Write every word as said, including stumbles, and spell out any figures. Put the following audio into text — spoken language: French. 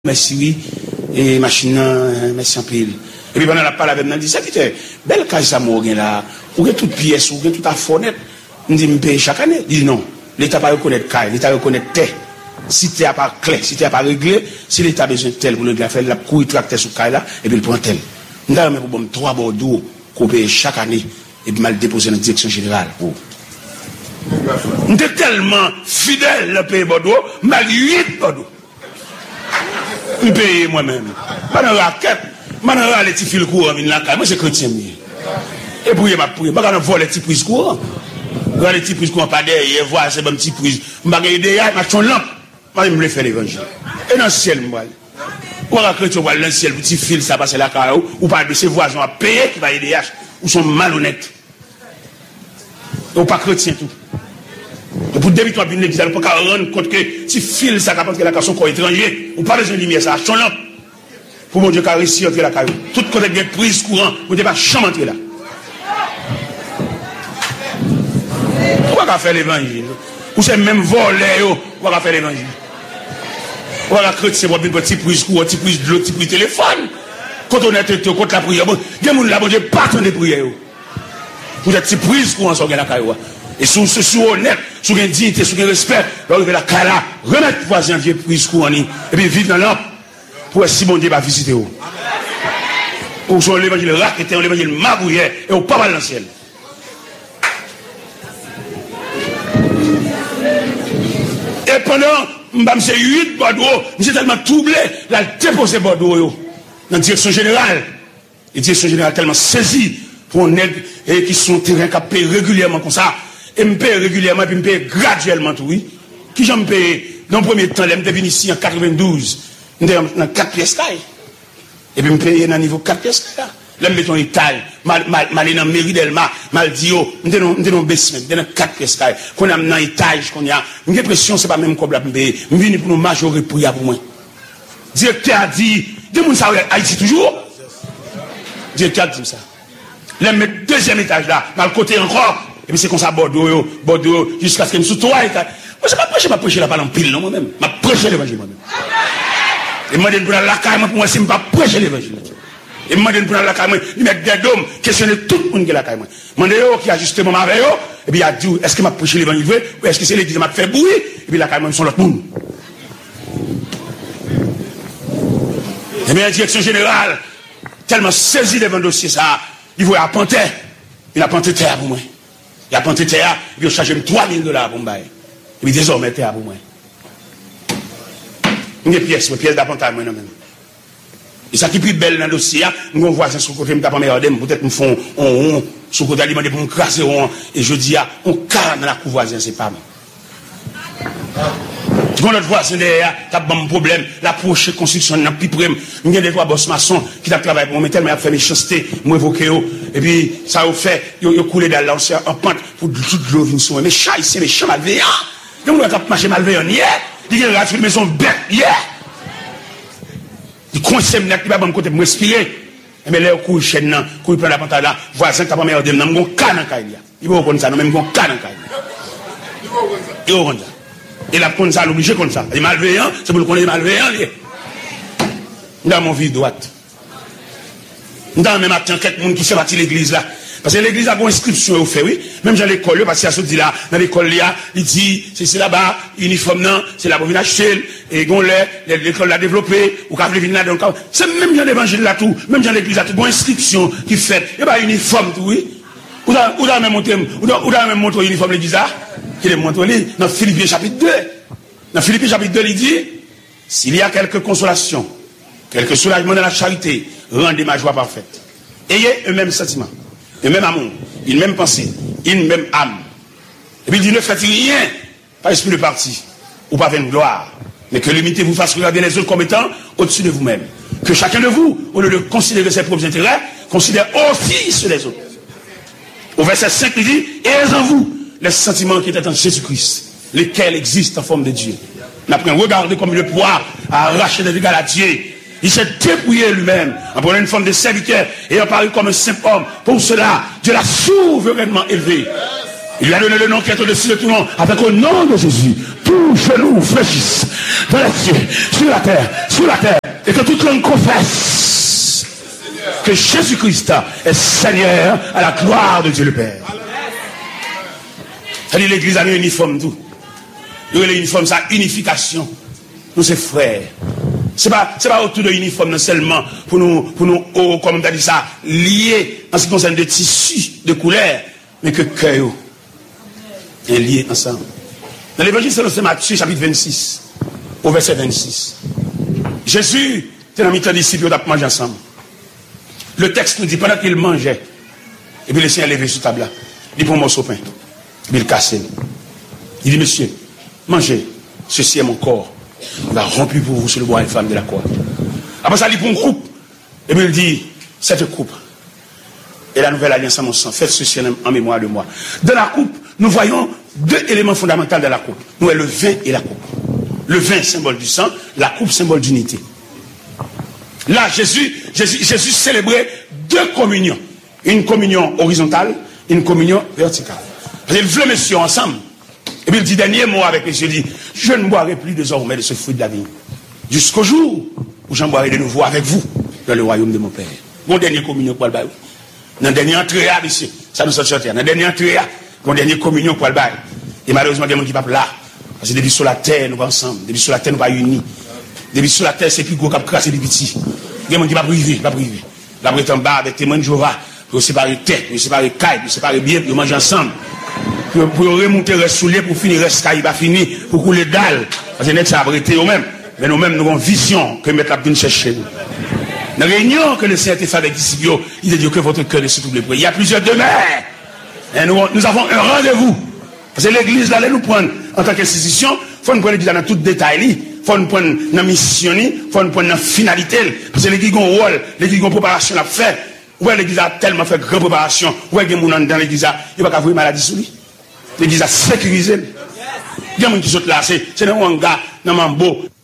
merci oui, et machine, merci en pile. Et puis pendant la parole avec moi, dit ça, c'était belle case ça, moi, là, ou bien toute pièce, ou bien toute à fenêtre, on dit, me paye chaque année. Il dit non, l'État pas reconnaître caille, l'État reconnaître terre. Si t'es à pas clair, si t'es à pas réglé, si l'État a besoin de tel pour le faire, la couille tracteur sur caille là, et puis il prend tel. On a pour bon trois bordeaux qu'on paye chaque année, et puis mal déposer dans la direction générale. Pour. On est tellement fidèle le pays Bordeaux, mal huit Bordeaux. Je paye moi-même. Pas dans la raquette, pas dans les petits fils courants, moi c'est chrétien. Et pour y ma prière, pas dans voler les petits prises courants. Les petits prises courants pas derrière, voir ces petits prises. Je vais regarder derrière, je vais lampe. Je vais faire l'évangile. Et dans le ciel, moi. Ou à chrétien, dans le ciel, petit fil, ça passe la carrière, ou pas de ses voisins à payer qui va aider, ou sont malhonnêtes. Ou pas chrétien tout. Et pour débuter à l'église, on ne peut pas rendre compte que si fil ça capable que la personne soit étranger, ou pas besoin de lumière, ça a son lampe. Pour mon Dieu, car réussir à entrer la caillou. Tout côté de prise courant, vous ne pouvez pas jamais entrer là. Pourquoi faire l'évangile? Ou c'est même voler, pourquoi faire l'évangile? Pourquoi chrétien, c'est une petite prise courant, une petite prise de l'eau, une petite prise de téléphone? Quand on est contre la prière, il y a des gens là, Dieu, pas de prière. Vous êtes une prise courant sur la caillou. Et sous ce sous honnête, sous une dignité, sous un respect, lorsque la cala, remettre voisin vieux prise courant, et puis vivre dans l'âme, pour si bon Dieu va visiter vous. Pour sur l'évangile raqueté, l'évangile mabouillé, et au pas mal dans le ciel. Et pendant, c'est huit Bordeaux, j'ai tellement troublé, la déposé Bordeaux, dans la direction générale. Et la direction générale tellement saisie pour un aide, et qui sont terrain qui payent régulièrement comme ça. Et me paye régulièrement, puis me paye graduellement tout, oui. Qui j'en paye, dans le premier temps, je suis venu ici en quatre-vingt-douze, dans quatre pièces caille. Et puis me paye dans le niveau quatre pièces caille. Là, je mets ton étage, mal, mal, mal, dans la mairie d'Elma, mal dit, oh, je suis dans le basement, je suis dans quatre pièces caille. Qu'on a dans l'étage, qu'on a, j'ai l'impression que ce n'est pas même comme la me paye. Je viens pour nous majorer pour pour moi. Directeur a dit, de mon ça, Haïti toujours. Directeur a dit ça. Là, je mets le deuxième étage là, dans le côté encore. Et puis c'est comme ça, Bordeaux, Bordeaux, jusqu'à ce que je me sous toi. Moi, je ne vais pas prêcher, je vais prêcher la parole en pile, non, moi-même. Je vais prêcher l'évangile moi-même. Et je me demande pour la caille, pour moi, si je ne vais pas prêcher l'évangile. Et je me demande pour la caille, je vais mettre des dômes, questionner tout le monde qui est la caille. Je me demande qui a justement avec eux, et puis il a dit, est-ce que je vais prêcher l'évangile vrai, ou est-ce que c'est l'église qui m'a fait bruit, et puis la caille, ils sont l'autre monde. Et bien, la direction générale, tellement saisie devant le dossier, ça, il voit à Panthère, il a Panthère terre pour moi. Il a planté terre, il a chargé trois mille dollars pour moi. Et puis désormais, terre pour moi. Une pièce, une pièce d'appontage, moi, non, même. Et ça qui est plus belle dans le dossier, nous, on voit ça sur le côté, je ne pas meilleur peut-être nous font on, on, sur le côté alimentaire pour nous craser, on, et je dis, on calme dans la cour voisine, c'est pas moi. Quand notre voisin derrière, tu as un problème, la prochaine construction, n'a plus près, il y a des trois boss maçons qui travaillent pour moi, mais tellement fait méchanceté, moi évoqué, et puis ça a fait, ils ont coulé dans l'ancien en pente pour toute l'eau venir sur moi. Mais chat, ici, mais chat malveillant. Donc, on a marché malveillant hier, il a raté une maison bête hier. Il conseille, il va me côté pour respirer. Mais là, il couille chaîne, il couille prendre la pantalon là, voisin, tu as pas meilleur de m'en canne en caille. Il va reconnaître ça, non, même un canne en caille. Il va reconnaître ça. Et la comme ça, l'obligé comme ça. Les malveillants, c'est pour le connaître malveillants. Dans mon vie droite. Dans même matin, quelqu'un qui fait partie de l'église là. Parce que l'église a une inscription au fait, oui. Même dans l'école, parce qu'il y a dit là, dans l'école là, il dit, c'est là-bas, uniforme non, c'est là pour venir acheter, et l'école l'a développé, ou quand vous venir là, donc, c'est même dans l'évangile là tout, même dans l'église là tout, une inscription qui fait, et bien uniforme tout, oui. Ou dans, ou dans même montré, ou dans, ou dans même montré uniforme l'église là, qui est montré, dans Philippiens chapitre deux. Dans Philippiens chapitre deux, il dit, s'il y a quelque consolation, quelque soulagement dans la charité, rendez ma joie parfaite. Ayez un même sentiment, un même amour, une même pensée, une même âme. Et puis il dit, ne faites rien, pas esprit de parti, ou pas vaine gloire, mais que l'humilité vous fasse regarder les autres comme étant au-dessus de vous-même. Que chacun de vous, au lieu de considérer ses propres intérêts, considère aussi ceux des autres. Au verset cinq, il dit, ayez en vous les sentiments qui étaient en Jésus-Christ, lesquels existent en forme de Dieu. On a pris regarder comme le pouvoir à arracher des égal à Dieu. Il s'est dépouillé lui-même en prenant une forme de serviteur et en parlant comme un simple homme. Pour cela, Dieu l'a souverainement élevé. Il lui a donné le nom qui est au-dessus de tout nom, avec au nom de Jésus. tout genou fléchisse dans les cieux, sur la terre, sur la terre, et que toute langue confesse que Jésus-Christ est Seigneur à la gloire de Dieu le Père. C'est-à-dire l'église a un uniforme tout. Il y a l'uniforme, ça, unification. Nous, c'est frères. C'est pas, c'est pas autour de l'uniforme seulement pour nous, pour nous, oh, comme tu as dit ça, lier en ce qui concerne des tissus de couleurs, mais que cœur est lié ensemble. Dans l'évangile selon Matthieu, chapitre vingt-six, au verset vingt-six, Jésus, c'est dans mi-temps disciples, ils ont mangé ensemble. Le texte nous dit, pendant qu'ils mangeaient, et puis le Seigneur levé sur table là, il prend un morceau de pain, et puis il casse. Il dit, monsieur, mangez, ceci est mon corps. Il va rompu pour vous sur le bois et femme de la croix. Après ça, il prend une coupe, et puis il dit, cette coupe, et la nouvelle alliance à mon sang, faites ceci en mémoire de moi. Dans la coupe, nous voyons deux éléments fondamentaux de la coupe. Nous avons le vin et la coupe. Le vin, symbole du sang, la coupe, symbole d'unité. Là, Jésus, Jésus, Jésus célébrait deux communions. Une communion horizontale, une communion verticale. Il veut messieurs ensemble. Et puis il dit, dernier mot avec messieurs, il dit, je ne boirai plus désormais de ce fruit de la vie. Jusqu'au jour où j'en boirai de nouveau avec vous dans le royaume de mon Père. Mon dernier communion pour le bail. Dans la dernière entrée, monsieur, ça nous sortit. Dans la dernière entrée, mon dernier communion pour le bail. Et malheureusement, il y a des gens qui ne sont pas là. Parce que depuis sur la terre, nous sommes ensemble. Depuis sur la terre, nous sommes pas unis. Depuis sur la terre, c'est plus gros qu'à craser des petits. Il y a des gens qui ne sont pas privés, pas privés. La brette en bas avec témoins de Jéhovah. Pour séparer tête, pour séparer caille, pour séparer bien, pour manger ensemble. Pour, pour remonter les souliers, pour finir les caille, pas fini, pour couler dalle. Parce que nous sommes abrités eux-mêmes. Mais nous-mêmes, nous avons une vision que mettre la vie chercher nous. Dans la réunion que le Seigneur a fait avec les disciples, il a dit que votre cœur est sur tous les points. Il y a plusieurs demeures. Et nous, nous avons un rendez-vous. Parce que l'église, là, nous prendre en tant qu'institution, il faut nous prendre l'église dans tout détail. Il faut nous prendre dans la mission, il faut nous prendre dans la finalité. Parce que l'église a un rôle, l'église a une préparation à faire. Ouais, l'église a tellement fait grande préparation. Ouais, il y a des gens dans l'église, il n'y a pas qu'à avoir maladie sur lui. L'église a sécurisé. Il y a des gens qui sont là, c'est dans un gars, dans un beau.